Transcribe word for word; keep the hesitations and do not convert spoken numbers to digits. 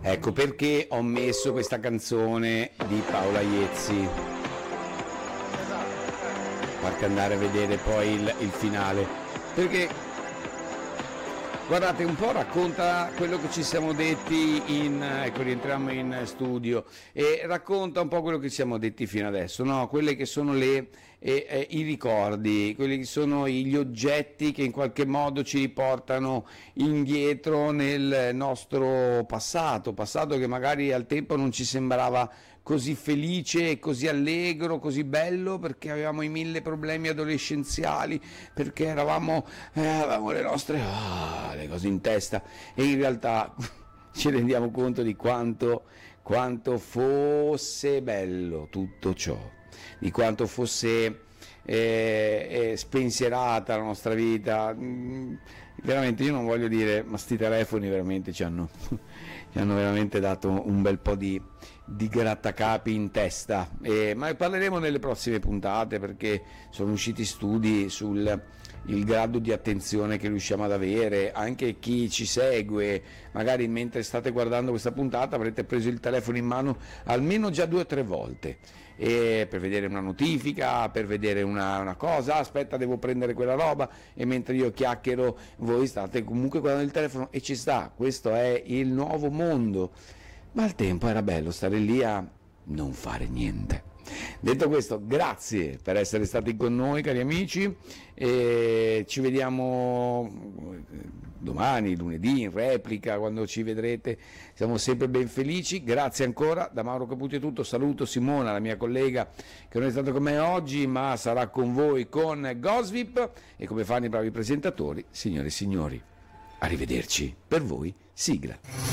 Ecco perché ho messo questa canzone di Paola Iezzi. Farti andare a vedere poi il, il finale. Perché, guardate, un po' racconta quello che ci siamo detti in... Ecco, rientriamo in studio. E racconta un po' quello che ci siamo detti fino adesso, no? Quelle che sono le... E, e, i ricordi, quelli che sono gli oggetti che in qualche modo ci riportano indietro nel nostro passato, passato che magari al tempo non ci sembrava così felice, così allegro, così bello, perché avevamo i mille problemi adolescenziali, perché eravamo, eh, avevamo le nostre ah, le cose in testa, e in realtà ci rendiamo conto di quanto, quanto fosse bello tutto ciò, di quanto fosse eh, eh, spensierata la nostra vita. Mm, veramente io non voglio dire, ma sti telefoni veramente ci hanno, ci hanno veramente dato un bel po' di, di grattacapi in testa, eh, ma ne parleremo nelle prossime puntate, perché sono usciti studi sul il grado di attenzione che riusciamo ad avere. Anche chi ci segue, magari mentre state guardando questa puntata avrete preso il telefono in mano almeno già due o tre volte, e per vedere una notifica, per vedere una, una cosa, aspetta devo prendere quella roba, e mentre io chiacchiero voi state comunque guardando il telefono, e ci sta, questo è il nuovo mondo, ma al tempo era bello stare lì a non fare niente. Detto questo, grazie per essere stati con noi, cari amici, e ci vediamo domani, lunedì, in replica, quando ci vedrete, siamo sempre ben felici. Grazie ancora, da Mauro Caputi è tutto, saluto Simona, la mia collega, che non è stata con me oggi, ma sarà con voi con Gosvip, e come fanno i bravi presentatori, signore e signori, arrivederci, per voi, sigla.